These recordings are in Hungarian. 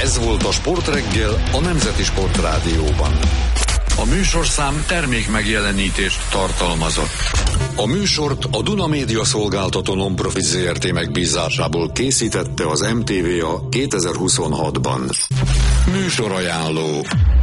Ez volt a Sportreggel a Nemzeti Sportrádióban. A műsorszám termék megjelenítést tartalmazott. A műsort a Duna Média Szolgáltató Non-Profit Zrt. Megbízásából készítette az MTVA 2026-ban. Műsorajánló.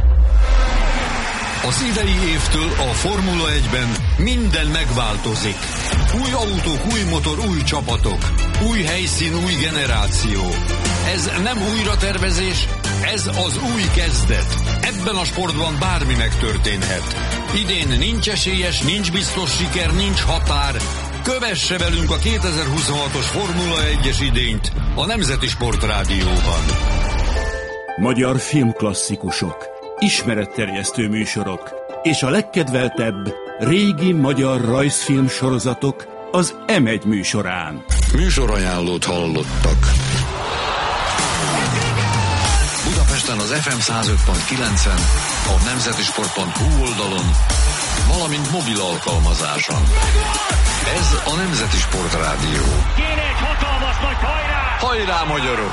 Az idei évtől a Formula 1-ben minden megváltozik. Új autók, új motor, új csapatok. Új helyszín, új generáció. Ez nem újratervezés, ez az új kezdet. Ebben a sportban bármi megtörténhet. Idén nincs esélyes, nincs biztos siker, nincs határ. Kövesse velünk a 2026-os Formula 1-es idényt a Nemzeti Sportrádióban. Magyar filmklasszikusok, ismeretterjesztő műsorok és a legkedveltebb régi magyar rajzfilm sorozatok az M1 műsorán. Műsorajánlót hallottak. Budapesten az FM 105.9-en, a nemzetisport.hu oldalon, valamint mobil alkalmazáson. Ez a Nemzeti Sportrádió. Kéne egy hatalmas nagy hajrá! Hajrá, magyarok!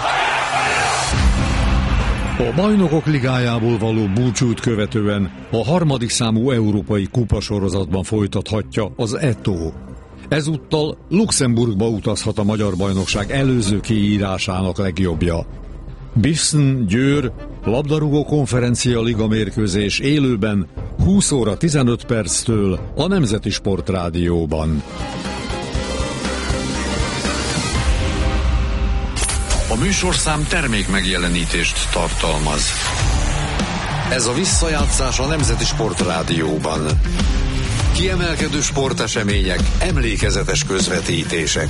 A Bajnokok Ligájából való búcsút követően a harmadik számú európai kupasorozatban folytathatja az Eto. Ezúttal Luxemburgba utazhat a magyar bajnokság előző kiírásának legjobbja. Bissen Győr labdarúgó konferencia liga mérkőzés élőben 20 óra 15 perctől a Nemzeti Sportrádióban. A műsorszám termék megjelenítést tartalmaz. Ez a visszajátszás a Nemzeti Sportrádióban. Kiemelkedő sportesemények, emlékezetes közvetítések.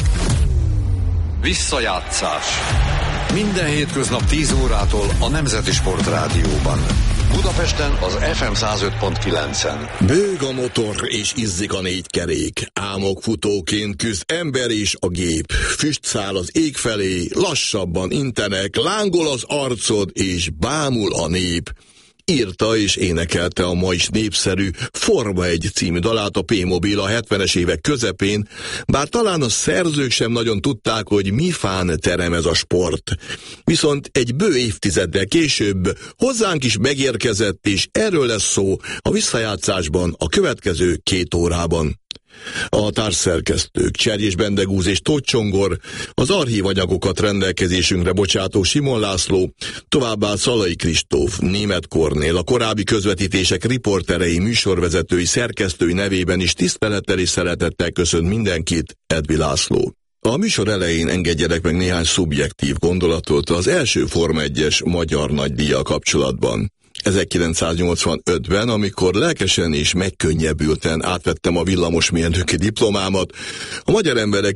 Visszajátszás. Minden hétköznap 10 órától a Nemzeti Sportrádióban. Budapesten az FM 105.9-en. Bőg a motor és izzik a négy kerék. Álmok futóként küzd ember és a gép. Füst száll az ég felé, lassabban intenek, lángol az arcod és bámul a nép. Írta és énekelte a ma is népszerű Forma 1 című dalát a P-Mobil a 70-es évek közepén, bár talán a szerzők sem nagyon tudták, hogy mi fán terem ez a sport. Viszont egy bő évtizeddel később hozzánk is megérkezett, és erről lesz szó a visszajátszásban a következő 2 órában. A társszerkesztők Cserjés Bendegúz és Tóth Csongor, az archívanyagokat rendelkezésünkre bocsátó Simon László, továbbá Szalai Kristóf, Németh Kornél, a korábbi közvetítések riporterei, műsorvezetői, szerkesztői nevében is tisztelettel és szeretettel köszönt mindenkit, Edvi László. A műsor elején engedjenek meg néhány szubjektív gondolatot az első Forma 1-es magyar nagydíjjal kapcsolatban. 1985-ben, amikor lelkesen és megkönnyebbülten átvettem a villamosmérnöki diplomámat, a magyar emberek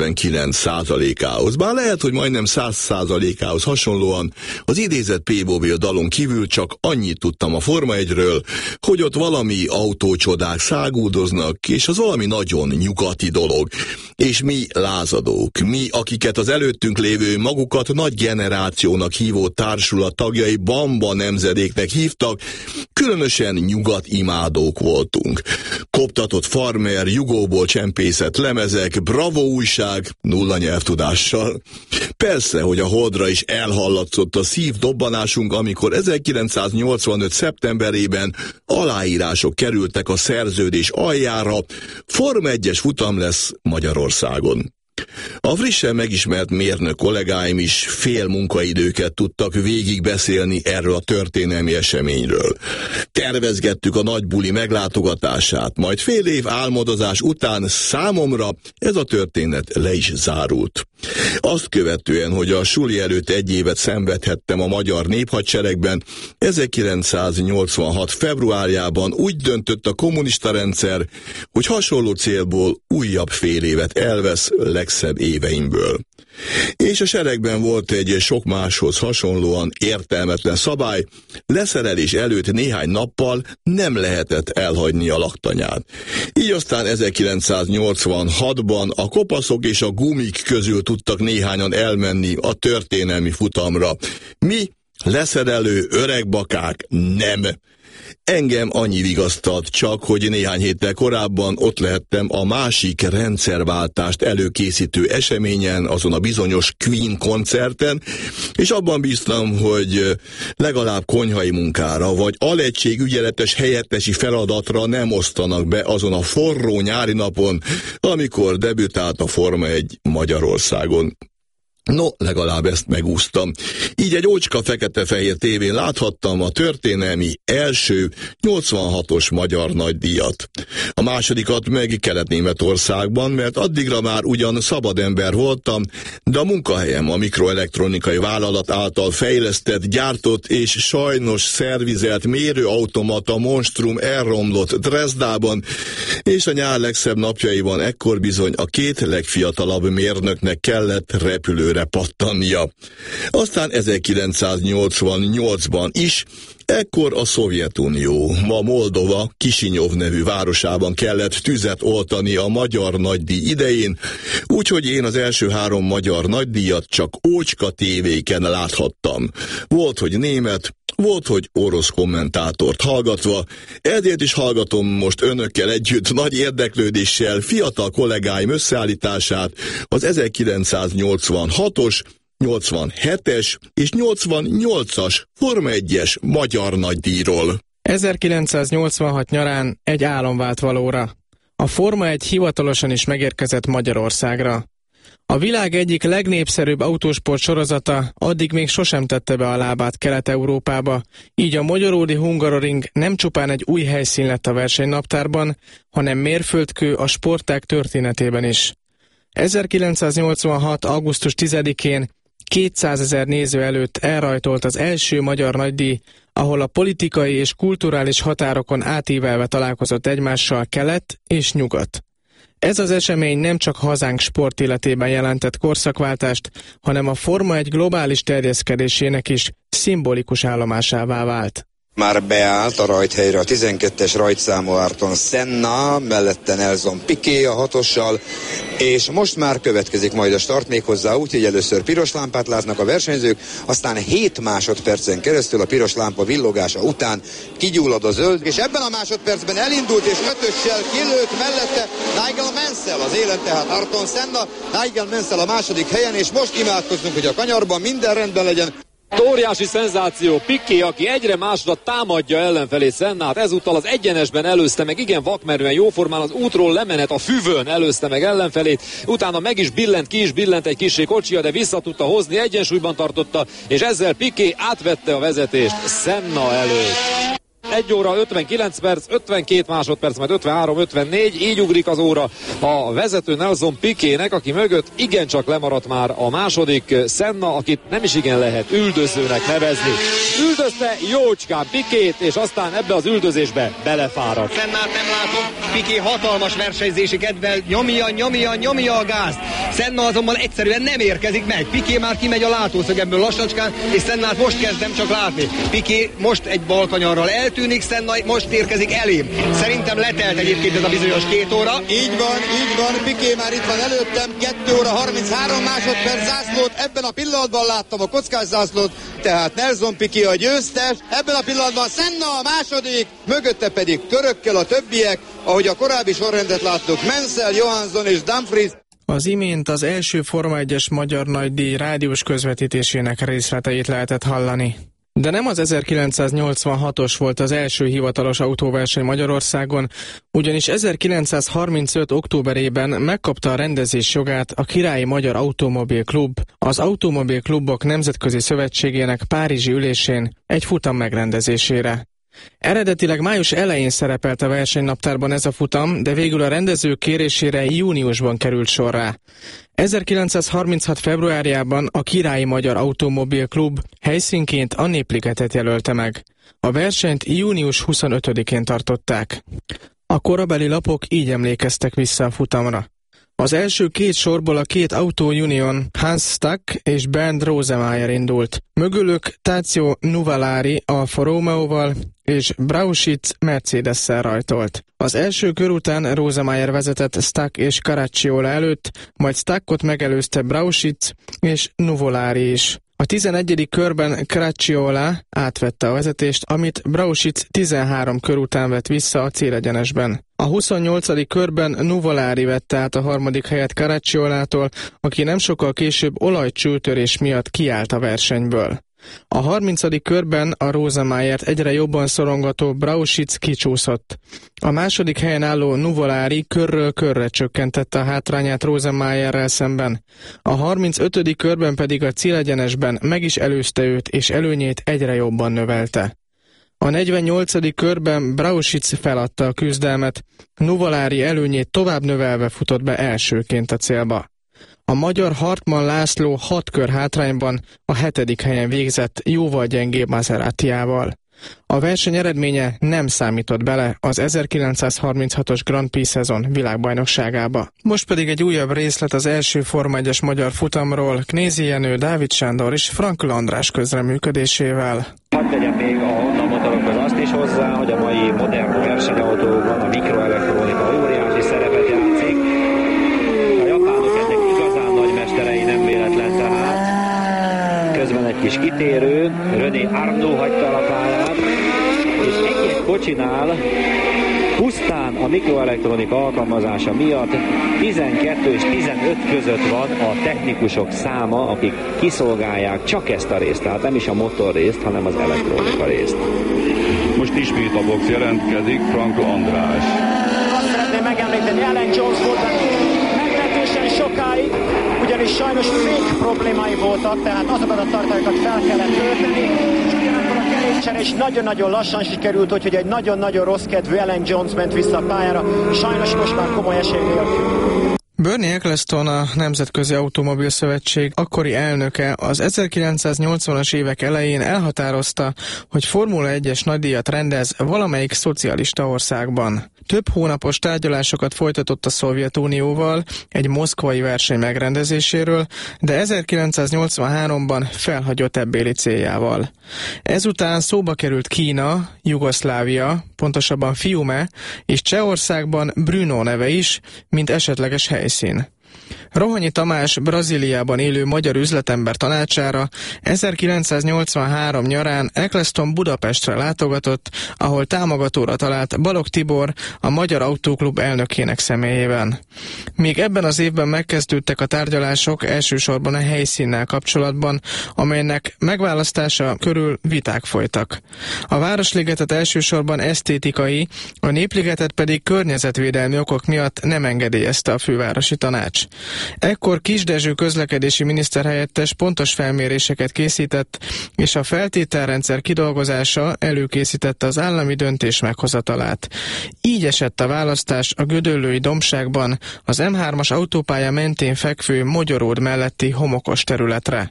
99%-ához, bár lehet, hogy majdnem 100%-ához hasonlóan az idézett P-Mobil dalon kívül csak annyit tudtam a Forma 1-ről, hogy ott valami autócsodák száguldoznak, és az valami nagyon nyugati dolog. És mi lázadók, mi, akiket az előttünk lévő magukat nagy generációnak hívó társulat tagjai Bamba nemzedéknek hívtak, különösen nyugatimádók voltunk. Koptatott farmer, jugóból csempészett lemezek, Bravo újság, nulla nyelvtudással. Persze, hogy a holdra is elhallatszott a szívdobbanásunk, amikor 1985. szeptemberében aláírások kerültek a szerződés aljára, Forma 1-es futam lesz Magyarországon. A frissen megismert mérnök kollégáim is fél munkaidőket tudtak végigbeszélni erről a történelmi eseményről. Tervezgettük a nagy buli meglátogatását, majd fél év álmodozás után számomra ez a történet le is zárult. Azt követően, hogy a suli előtt 1 évet szenvedhettem a magyar néphadseregben, 1986. februárjában úgy döntött a kommunista rendszer, hogy hasonló célból újabb fél évet elvesz legszebb éveimből. És a seregben volt egy sok máshoz hasonlóan értelmetlen szabály, leszerelés előtt néhány nappal nem lehetett elhagyni a laktanyát. Így aztán 1986-ban a kopaszok és a gumik közül tudtak néhányan elmenni a történelmi futamra. Mi, leszerelő öregbakák, nem. Engem annyi vigasztalt csak, hogy néhány héttel korábban ott lehettem a másik rendszerváltást előkészítő eseményen, azon a bizonyos Queen koncerten, és abban bíztam, hogy legalább konyhai munkára, vagy alegység ügyeletes helyettesi feladatra nem osztanak be azon a forró nyári napon, amikor debütált a Forma 1 Magyarországon. No, legalább ezt megúsztam. Így egy ócska fekete-fehér tévén láthattam a történelmi első 86-os magyar nagydíjat. A másodikat meg Kelet-Németországban, mert addigra már ugyan szabad ember voltam, de a munkahelyem a mikroelektronikai vállalat által fejlesztett, gyártott és sajnos szervizelt mérőautomata monstrum elromlott Dresdában, és a nyár legszebb napjaiban ekkor bizony a két legfiatalabb mérnöknek kellett repülőre pattannia. Aztán 1988-ban is, ekkor a Szovjetunió, ma Moldova Kisinyov nevű városában kellett tüzet oltani a magyar nagydíj idején, úgyhogy én az első 3 magyar nagydíjat csak ócska tévéken láthattam. Volt, hogy német, volt, hogy orosz kommentátort hallgatva, ezért is hallgatom most önökkel együtt nagy érdeklődéssel fiatal kollégáim összeállítását az 1986-os, 87-es és 88-as Forma 1-es magyar nagydíjról. 1986 nyarán egy álom vált valóra. A Forma 1 hivatalosan is megérkezett Magyarországra. A világ egyik legnépszerűbb autósport sorozata addig még sosem tette be a lábát Kelet-Európába, így a Magyaródi Hungaroring nem csupán egy új helyszín lett a versenynaptárban, hanem mérföldkő a sportág történetében is. 1986. augusztus 10-én 200 000 néző előtt elrajtolt az első magyar nagydíj, ahol a politikai és kulturális határokon átívelve találkozott egymással kelet és nyugat. Ez az esemény nem csak hazánk sportéletében jelentett korszakváltást, hanem a Forma 1 globális terjeszkedésének is szimbolikus állomásává vált. Már beállt a rajthelyre a 12-es rajtszámú Ayrton Senna, mellette Nelson Piquet a 6-ossal, és most már következik majd a start, méghozzá úgy, hogy először piros lámpát látnak a versenyzők, aztán 7 másodpercen keresztül a piros lámpa villogása után kigyullad a zöld, és ebben a másodpercben elindult és 5-össel kilőtt mellette Nigel Mansell, az élen tehát Ayrton Senna, Nigel Mansell a második helyen, és most imádkozzunk, hogy a kanyarban minden rendben legyen. Óriási szenzáció, Piquet, aki egyre másra támadja ellenfelé Sennát, ezúttal az egyenesben előzte meg, igen vakmerően, jóformán az útról lemenet a füvön előzte meg ellenfelét, utána meg is billent, ki is billent egy kissé kocsia, de vissza tudta hozni, egyensúlyban tartotta, és ezzel Piquet átvette a vezetést Senna előtt. 1 óra 59 perc, 52 másodperc, majd 53-54, így ugrik az óra a vezető Nelson Piquetnek, aki mögött igencsak lemaradt már a második Senna, akit nem is igen lehet üldözőnek nevezni. Üldözte jócskán Piquet, és aztán ebbe az üldözésbe belefáradt. Sennát nem látom, Piquet hatalmas versenyzési kedvel nyomja a gázt. Senna azonban egyszerűen nem érkezik meg. Piquet már kimegy a látószögemből lassacskán, és Sennát most kezdem csak látni. Piquet most egy balkanyarral eltűnik, Senna most érkezik elém. Szerintem letelt egyébként ez a bizonyos 2 óra. Így van, Piquet már itt van előttem, 2 óra 33 másodperc zászlót, ebben a pillanatban láttam a kockás zászlót, tehát Nelson Piquet a győztes, ebben a pillanatban Senna a második, mögötte pedig törökkel a többiek, ahogy a korábbi sorrendet láttuk, Mansell, Johansson és Dumfries. Az imént az első Forma 1-es magyar nagydíj rádiós közvetítésének részleteit lehetett hallani. De nem az 1986-os volt az első hivatalos autóverseny Magyarországon, ugyanis 1935. októberében megkapta a rendezés jogát a Királyi Magyar Automobil Klub, az Automobil Klubok Nemzetközi Szövetségének párizsi ülésén egy futam megrendezésére. Eredetileg május elején szerepelt a versenynaptárban ez a futam, de végül a rendezők kérésére júniusban került sorrá. 1936. februárjában a Királyi Magyar Automobil Klub helyszínként a Népligetet jelölte meg. A versenyt június 25-én tartották. A korabeli lapok így emlékeztek vissza a futamra. Az első 2 sorból a 2 Auto Union, Hans Stack és Bernd Rosemeyer indult. Mögülük Tazio Nuvolari Alfa Romeóval és Brauchitz Mercedes-szel rajtolt. Az első kör után Rosemeyer vezetett Stack és Caracciola előtt, majd Stackot megelőzte Brauchitz és Nuvolari is. A 11. körben Cracciola átvette a vezetést, amit Brausic 13 kör után vett vissza a célegyenesben. A 28. körben Nuvolari vette át a harmadik helyet Caracciolától, aki nem sokkal később olajcsőtörés miatt kiállt a versenyből. A 30. körben a Rosemayert egyre jobban szorongató Brausic kicsúszott. A második helyen álló Nuvolari körről körre csökkentette a hátrányát Rosemayerrel szemben. A 35. körben pedig a célegyenesben meg is előzte őt, és előnyét egyre jobban növelte. A 48. körben Brausic feladta a küzdelmet, Nuvolari előnyét tovább növelve futott be elsőként a célba. A magyar Hartmann László 6 kör hátrányban a 7. helyen végzett, jóval gyengébb Maseratiával. A verseny eredménye nem számított bele az 1936-os Grand Prix szezon világbajnokságába. Most pedig egy újabb részlet az első Forma 1-es magyar futamról Knézi Jenő, Dávid Sándor és Frankl András közreműködésével. Hadd tegyem még a Honda motorokhoz azt is hozzá, hogy a mai modern versenyautókban a mikroelektronika óriási szerepet játszik. A japánok ennek igazán nagy mesterei, nem véletlen tehát. Közben egy kis kitérő, René Arnoux hagyta a pályát, és egy kocsinál pusztán a mikroelektronika alkalmazása miatt 12 és 15 között van a technikusok száma, akik kiszolgálják csak ezt a részt, tehát nem is a motor részt, hanem az elektronika részt. Most ismét a box jelentkezik, Frankl András. Azt szeretném megemlíteni, Alan Jones volt meglehetősen sokáig, ugyanis sajnos fék problémái voltak, tehát azokat a tartályokat fel kellett tölteni, és ugyanakkor a kerékcsere is nagyon-nagyon lassan sikerült, úgyhogy egy nagyon-nagyon rossz kedvű Alan Jones ment vissza a pályára, sajnos most már komoly esély nélkül. Bernie Ecclestone, a Nemzetközi Automobil Szövetség akkori elnöke az 1980-as évek elején elhatározta, hogy Formula 1-es nagydíjat rendez valamelyik szocialista országban. Több hónapos tárgyalásokat folytatott a Szovjetunióval egy moszkvai verseny megrendezéséről, de 1983-ban felhagyott ebbéli céljával. Ezután szóba került Kína, Jugoszlávia, pontosabban Fiume, és Csehországban Brno neve is, mint esetleges helyszín. Rohanyi Tamás Brazíliában élő magyar üzletember tanácsára 1983 nyarán Ecclestone Budapestre látogatott, ahol támogatóra talált Balogh Tibor, a Magyar Autóklub elnökének személyében. Még ebben az évben megkezdődtek a tárgyalások elsősorban a helyszínnel kapcsolatban, amelynek megválasztása körül viták folytak. A Városligetet elsősorban esztétikai, a Népligetet pedig környezetvédelmi okok miatt nem engedélyezte a fővárosi tanács. Ekkor Kis Dezső közlekedési miniszterhelyettes pontos felméréseket készített, és a feltételrendszer kidolgozása előkészítette az állami döntés meghozatalát. Így esett a választás a Gödöllői dombságban az M3-as autópálya mentén fekvő Mogyoród melletti homokos területre.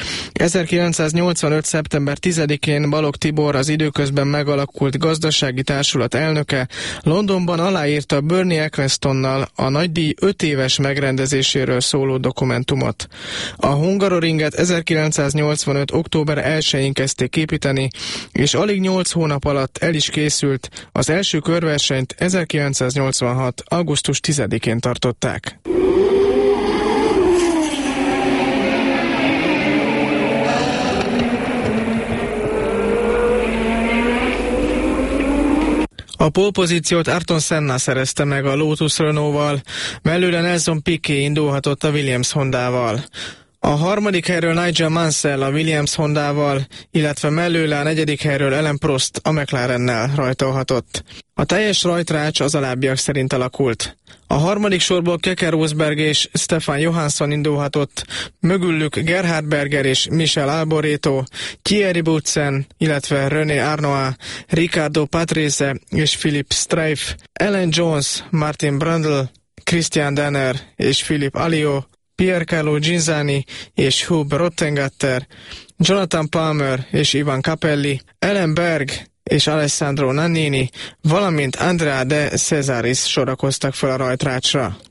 1985. szeptember 10-én Balogh Tibor, az időközben megalakult gazdasági társulat elnöke, Londonban aláírta Bernie Ecclestonnal a nagydíj 5 éves megrendezéséről szóló dokumentumot. A Hungaroringet 1985. október 1-én kezdték építeni, és alig 8 hónap alatt el is készült, az első körversenyt 1986. augusztus 10-én tartották. A pole-pozíciót Ayrton Senna szerezte meg a Lotus Renault-val, mellőle Nelson Piquet indulhatott a Williams Hondával. A harmadik helyről Nigel Mansell a Williams Hondával, illetve mellőle a negyedik helyről Alain Prost a McLarennel rajtolhatott. A teljes rajtrács az alábbiak szerint alakult. A harmadik sorból Keke Rosberg és Stefan Johansson indulhatott, mögülük Gerhard Berger és Michel Alboreto, Thierry Boutsen, illetve René Arnoux, Riccardo Patrese és Philippe Streiff, Alan Jones, Martin Brundle, Christian Danner és Philippe Alliot, Piercarlo Ginzani és Hub Rottengatter, Jonathan Palmer és Ivan Capelli, Ellen Berg és Alessandro Nannini, valamint Andrea de Cesaris sorakoztak fel a rajtrácsra.